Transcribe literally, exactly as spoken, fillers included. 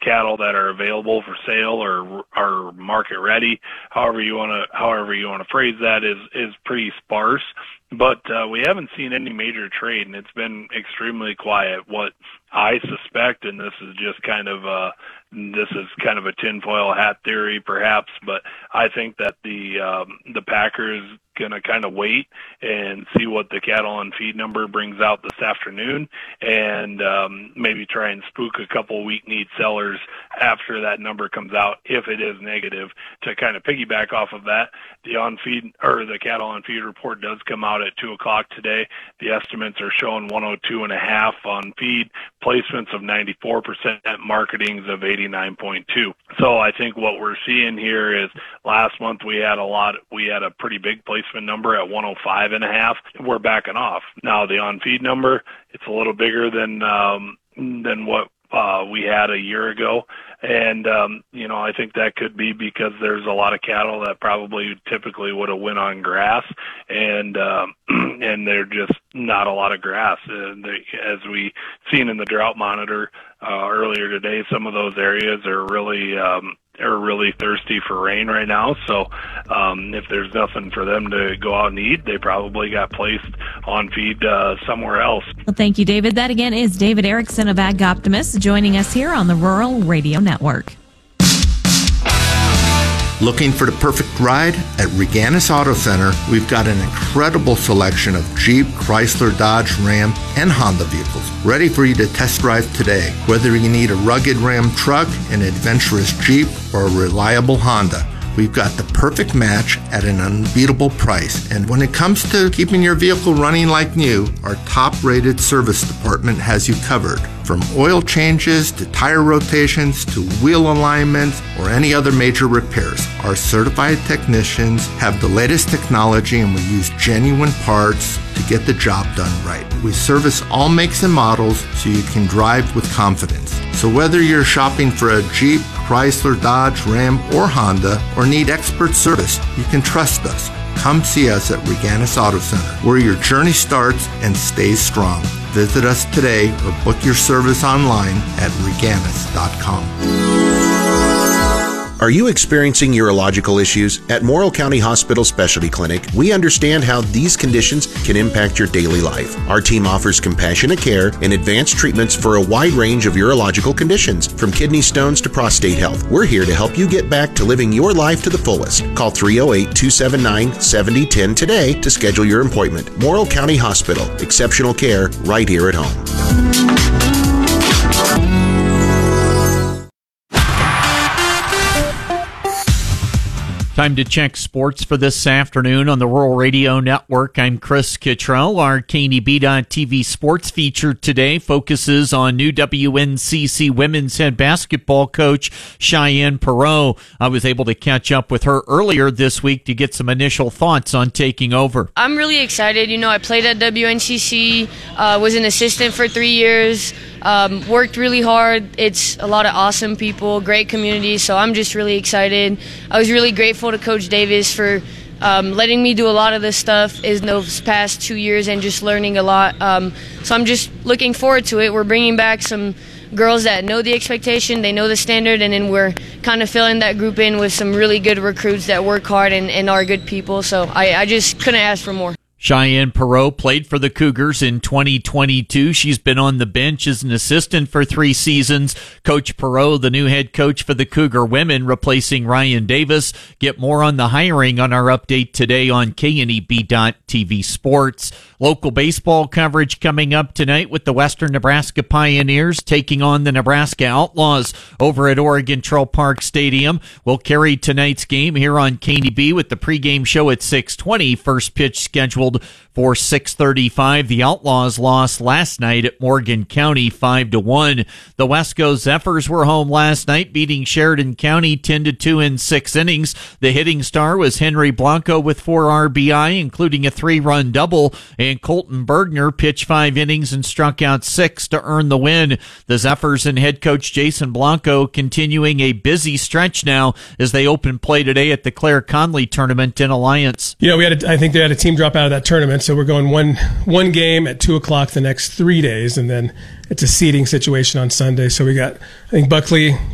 cattle that are available for sale or are market ready, however you want to however you want to phrase that, is is pretty sparse. But uh, we haven't seen any major trade, and it's been extremely quiet. What I suspect, and this is just kind of uh, this is kind of a tinfoil hat theory, perhaps, but I think that the um, the Packers going to kind of wait and see what the cattle on feed number brings out this afternoon, and um, maybe try and spook a couple weak-kneed sellers after that number comes out, if it is negative. To kind of piggyback off of that, the on feed or the cattle on feed report does come out at two o'clock today. The estimates are showing one oh two and a half on feed, placements of ninety-four percent, marketings of eighty-nine point two. So I think what we're seeing here is last month we had a lot, we had a pretty big placement number at one oh five and a half. We're backing off. Now the on feed number, it's a little bigger than um, than what uh, we had a year ago. And, um, you know, I think that could be because there's a lot of cattle that probably typically would have went on grass, and um, and they're just not a lot of grass. And they, as we seen in the drought monitor uh, earlier today, some of those areas are really um, are really thirsty for rain right now. So um, if there's nothing for them to go out and eat, they probably got placed on feed uh, somewhere else. Well, thank you, David. That again is David Erickson of Ag Optimist joining us here on the Rural Radio Network. Looking for the perfect ride? At Reganis Auto Center, we've got an incredible selection of Jeep, Chrysler, Dodge, Ram, and Honda vehicles ready for you to test drive today. Whether you need a rugged Ram truck, an adventurous Jeep, or a reliable Honda, we've got the perfect match at an unbeatable price. And when it comes to keeping your vehicle running like new, our top-rated service department has you covered. From oil changes to tire rotations to wheel alignments or any other major repairs, our certified technicians have the latest technology, and we use genuine parts to get the job done right. We service all makes and models so you can drive with confidence. So whether you're shopping for a Jeep, Chrysler, Dodge, Ram, or Honda, or need expert service, you can trust us. Come see us at Reganis Auto Center, where your journey starts and stays strong. Visit us today or book your service online at reganis dot com. Are you experiencing urological issues? At Morrill County Hospital Specialty Clinic, we understand how these conditions can impact your daily life. Our team offers compassionate care and advanced treatments for a wide range of urological conditions, from kidney stones to prostate health. We're here to help you get back to living your life to the fullest. Call three oh eight, two seven nine, seven oh one oh today to schedule your appointment. Morrill County Hospital, exceptional care right here at home. Time to check sports for this afternoon on the Rural Radio Network. I'm Chris Kittrell. Our K N E B dot T V sports feature today focuses on new W N C C women's head basketball coach Cheyenne Perreault. I was able to catch up with her earlier this week to get some initial thoughts on taking over. I'm really excited. You know, I played at W N C C, uh, was an assistant for three years. Um, worked really hard. It's a lot of awesome people, great community, so I'm just really excited. I was really grateful to Coach Davis for um, letting me do a lot of this stuff in those past two years and just learning a lot. Um, so I'm just looking forward to it. We're bringing back some girls that know the expectation, they know the standard, and then we're kind of filling that group in with some really good recruits that work hard and, and are good people. So I, I just couldn't ask for more. Cheyenne Perreault played for the Cougars in twenty twenty-two. She's been on the bench as an assistant for three seasons. Coach Perreault, the new head coach for the Cougar women, replacing Ryan Davis. Get more on the hiring on our update today on K N E B dot T V Sports. Local baseball coverage coming up tonight with the Western Nebraska Pioneers taking on the Nebraska Outlaws over at Oregon Trail Park Stadium. We'll carry tonight's game here on K N E B with the pregame show at six twenty. First pitch scheduled for six thirty-five. The Outlaws lost last night at Morgan County five to one. The Wesco Zephyrs were home last night, beating Sheridan County ten to two in six innings. The hitting star was Henry Blanco with four R B I, including a three-run double, and Colton Bergner pitched five innings and struck out six to earn the win. The Zephyrs and head coach Jason Blanco continuing a busy stretch now as they open play today at the Claire Conley Tournament in Alliance. Yeah, we had a, I think they had a team drop out of that tournament, so we're going one one game at two o'clock the next three days, and then it's a seeding situation on Sunday. So we got, I think Buckley